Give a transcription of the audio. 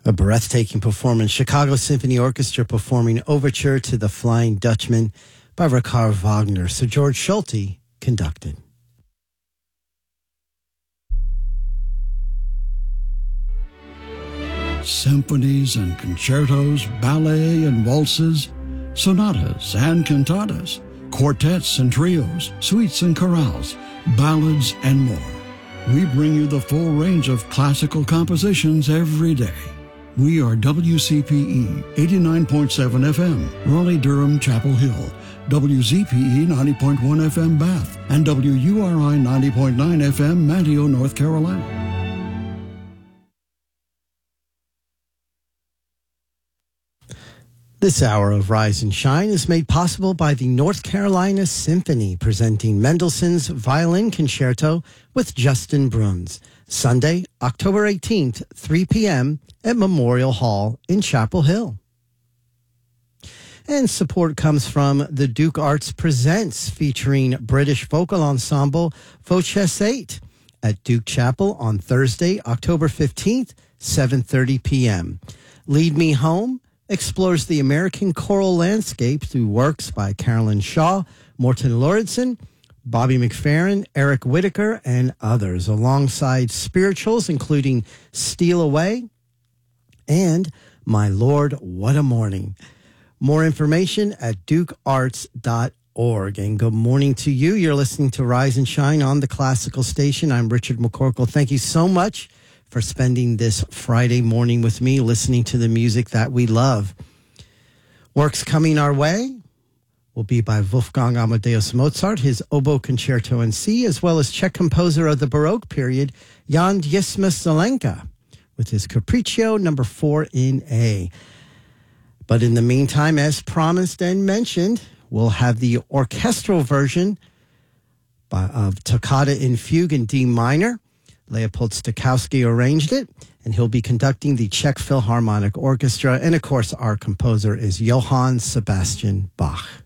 A breathtaking performance. Chicago Symphony Orchestra performing Overture to the Flying Dutchman by Richard Wagner. Sir George Schulte conducted. Symphonies and concertos, ballet and waltzes, sonatas and cantatas, quartets and trios, suites and chorales, ballads and more. We bring you the full range of classical compositions every day. We are WCPE 89.7 FM, Raleigh-Durham, Chapel Hill, WZPE 90.1 FM, Bath, and WURI 90.9 FM, Manteo, North Carolina. This hour of Rise and Shine is made possible by the North Carolina Symphony, presenting Mendelssohn's Violin Concerto with Justin Bruns, Sunday, October 18th, 3 p.m. at Memorial Hall in Chapel Hill. And support comes from the Duke Arts Presents, featuring British vocal ensemble Voces 8 at Duke Chapel on Thursday, October 15th, 7:30 p.m. Lead Me Home explores the American choral landscape through works by Carolyn Shaw, Morton Lauridsen, Bobby McFerrin, Eric Whitaker, and others, alongside spirituals including Steal Away and My Lord, What a Morning. More information at dukearts.org. And good morning to you. You're listening to Rise and Shine on the Classical Station. I'm Richard McCorkle. Thank you so much for spending this Friday morning with me, listening to the music that we love. Works coming our way will be by Wolfgang Amadeus Mozart, his Oboe Concerto in C, as well as Czech composer of the Baroque period, Jan Dismas Zelenka, with his Capriccio No. 4 in A. But in the meantime, as promised and mentioned, we'll have the orchestral version of Toccata in Fugue in D minor. Leopold Stokowski arranged it, and he'll be conducting the Czech Philharmonic Orchestra. And, of course, our composer is Johann Sebastian Bach.